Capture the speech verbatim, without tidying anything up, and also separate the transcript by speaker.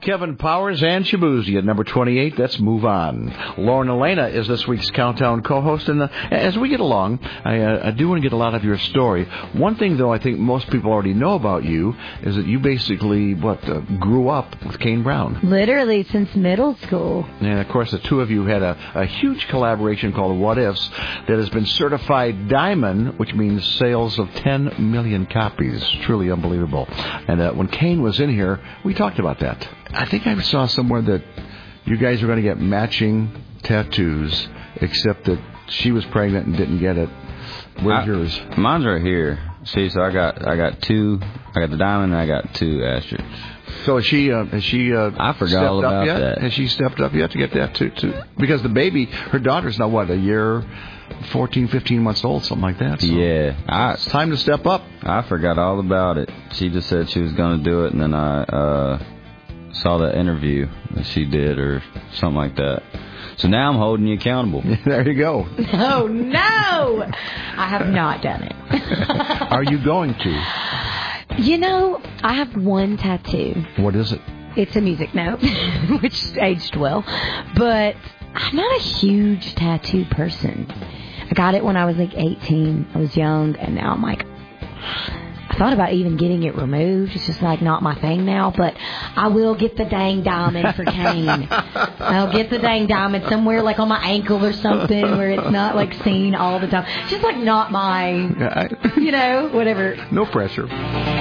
Speaker 1: Kevin Powers and Shabuzi at number twenty-eight. That's Move On. Lauren Elena is this week's Countdown co-host. And uh, as we get along, I, uh, I do want to get a lot of your story. One thing, though, I think most people already know about you is that you basically, what, uh, grew up with Kane Brown.
Speaker 2: Literally since middle school.
Speaker 1: And, of course, the two of you had a, a huge collaboration called What Ifs that has been certified diamond, which means sales of ten million copies. Truly unbelievable. And uh, when Kane was in here, we talked about that. I think I saw somewhere that you guys were going to get matching tattoos, except that she was pregnant and didn't get it. Where's
Speaker 3: I,
Speaker 1: yours?
Speaker 3: Mine's right here. See, so I got I got two. I got the diamond and I got two asterisks.
Speaker 1: So has she, uh, has she uh,
Speaker 3: I forgot
Speaker 1: stepped
Speaker 3: all
Speaker 1: up
Speaker 3: about
Speaker 1: yet?
Speaker 3: that.
Speaker 1: Has she stepped up yet to get that too? too? Because the baby, her daughter's now, what, a year, fourteen, fifteen months old, something like that. So
Speaker 3: yeah. I,
Speaker 1: it's time to step up.
Speaker 3: I forgot all about it. She just said she was going to do it, and then I uh, saw that interview that she did or something like that. So now I'm holding you accountable.
Speaker 1: There you go.
Speaker 2: Oh, no! I have not done it.
Speaker 1: Are you going to?
Speaker 2: You know, I have one tattoo.
Speaker 1: What is it?
Speaker 2: It's a music note, which aged well. But I'm not a huge tattoo person. I got it when I was like eighteen. I was young, and now I'm like... I thought about even getting it removed. It's just like not my thing now, but I will get the dang diamond for Kane. I'll get the dang diamond somewhere like on my ankle or something where it's not like seen all the time. Just like not my, you know, whatever.
Speaker 1: No pressure.